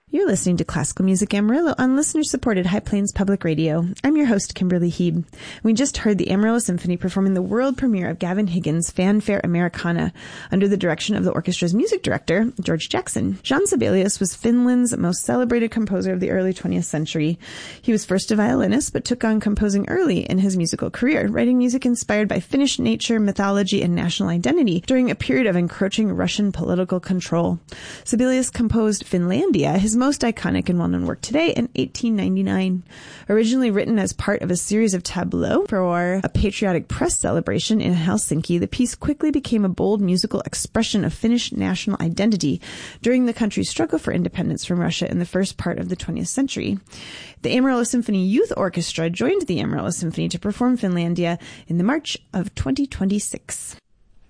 You're listening to Classical Music Amarillo on listener-supported High Plains Public Radio. I'm your host, Kimberly Heeb. We just heard the Amarillo Symphony performing the world premiere of Gavin Higgins' Fanfare Americana under the direction of the orchestra's music director, George Jackson. Jean Sibelius was Finland's most celebrated composer of the early 20th century. He was first a violinist, but took on composing early in his musical career, writing music inspired by Finnish nature, mythology, and national identity during a period of encroaching Russian political control. Sibelius composed Finlandia, his most iconic and well-known work today, in 1899. Originally written as part of a series of tableaux for a patriotic press celebration in Helsinki, the piece quickly became a bold musical expression of Finnish national identity during the country's struggle for independence from Russia in the first part of the 20th century. The Amarillo Symphony Youth Orchestra joined the Amarillo Symphony to perform Finlandia in the March of 2026.